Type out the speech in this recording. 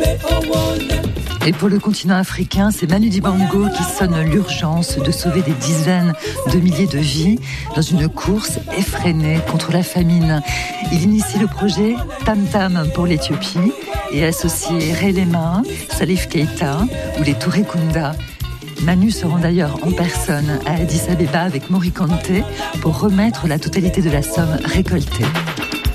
Et pour le continent africain, c'est Manu Dibango qui sonne l'urgence de sauver des dizaines de milliers de vies dans une course effrénée contre la famine. Il initie le projet Tam Tam pour l'Éthiopie et associe Relema, Salif Keita ou les Touré Kunda. Manu se rend d'ailleurs en personne à Addis Abeba avec Mori Kanté pour remettre la totalité de la somme récoltée.